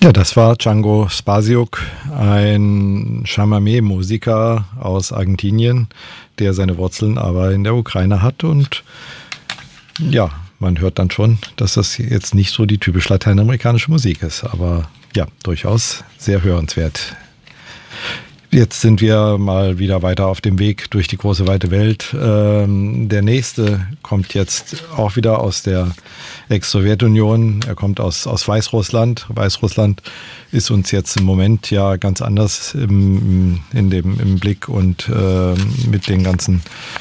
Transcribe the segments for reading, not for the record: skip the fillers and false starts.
Ja, das war Django Spasiuk, ein Chamamé-Musiker aus Argentinien, der seine Wurzeln aber in der Ukraine hat. Und ja, man hört dann schon, dass das jetzt nicht so die typisch lateinamerikanische Musik ist, aber ja, durchaus sehr hörenswert. Jetzt sind wir mal wieder weiter auf dem Weg durch die große weite Welt. Der nächste kommt jetzt auch wieder aus der Ex-Sowjetunion. Er kommt aus Weißrussland. Weißrussland ist uns jetzt im Moment ja ganz anders im Blick und mit den ganzen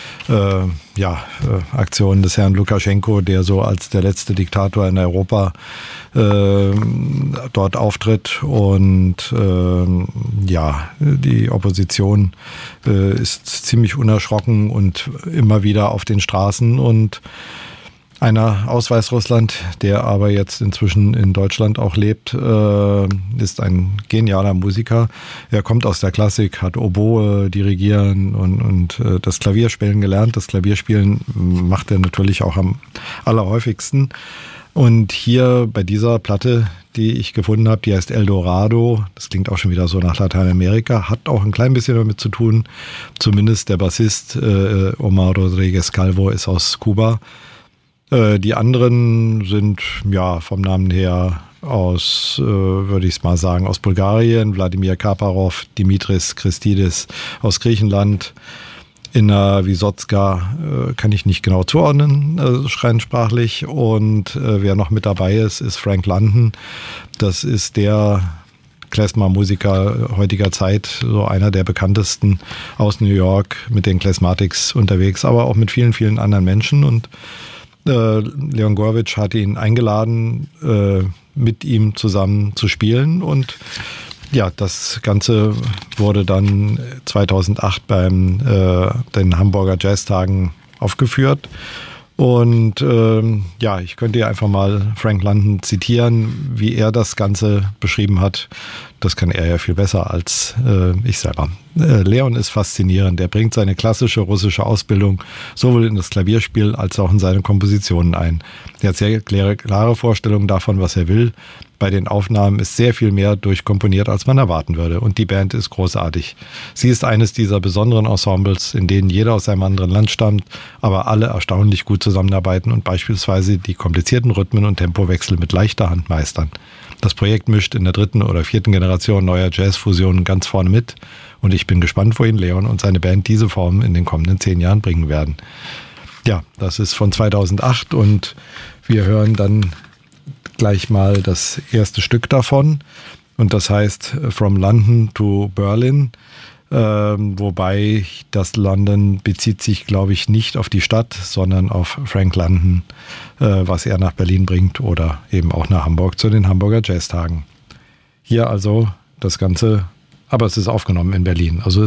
Aktionen des Herrn Lukaschenko, der so als der letzte Diktator in Europa dort auftritt. Und die Opposition ist ziemlich unerschrocken und immer wieder auf den Straßen. Und einer aus Weißrussland, der aber jetzt inzwischen in Deutschland auch lebt, ist ein genialer Musiker. Er kommt aus der Klassik, hat Oboe, Dirigieren und das Klavierspielen gelernt. Das Klavierspielen macht er natürlich auch am allerhäufigsten. Und hier bei dieser Platte, die ich gefunden habe, die heißt El Dorado, das klingt auch schon wieder so nach Lateinamerika, hat auch ein klein bisschen damit zu tun. Zumindest der Bassist Omar Rodriguez Calvo ist aus Kuba. Die anderen sind ja vom Namen her aus, würde ich es mal sagen, aus Bulgarien, Wladimir Karparov, Dimitris Christidis aus Griechenland, Inna Wisocka kann ich nicht genau zuordnen, schreinsprachlich. Und wer noch mit dabei ist Frank London. Das ist der Klezmer-Musiker heutiger Zeit, so einer der bekanntesten aus New York, mit den Klezmatics unterwegs, aber auch mit vielen, vielen anderen Menschen. Und Leon Gorwitsch hat ihn eingeladen, mit ihm zusammen zu spielen. Und ja, das Ganze wurde dann 2008 beim den Hamburger Jazztagen aufgeführt. Und ich könnte ja einfach mal Frank London zitieren, wie er das Ganze beschrieben hat. Das kann er ja viel besser als ich selber. Leon ist faszinierend. Er bringt seine klassische russische Ausbildung sowohl in das Klavierspiel als auch in seine Kompositionen ein. Er hat sehr klare Vorstellungen davon, was er will. Bei den Aufnahmen ist sehr viel mehr durchkomponiert, als man erwarten würde. Und die Band ist großartig. Sie ist eines dieser besonderen Ensembles, in denen jeder aus einem anderen Land stammt, aber alle erstaunlich gut zusammenarbeiten und beispielsweise die komplizierten Rhythmen und Tempowechsel mit leichter Hand meistern. Das Projekt mischt in der 3. oder 4. Generation neuer Jazzfusionen ganz vorne mit. Und ich bin gespannt, wohin Leon und seine Band diese Form in den kommenden 10 Jahren bringen werden. Ja, das ist von 2008 und wir hören dann gleich mal das erste Stück davon. Und das heißt From London to Berlin. Wobei das London bezieht sich, glaube ich, nicht auf die Stadt, sondern auf Frank London, was er nach Berlin bringt oder eben auch nach Hamburg zu den Hamburger Jazztagen. Hier also das Ganze, aber es ist aufgenommen in Berlin. Also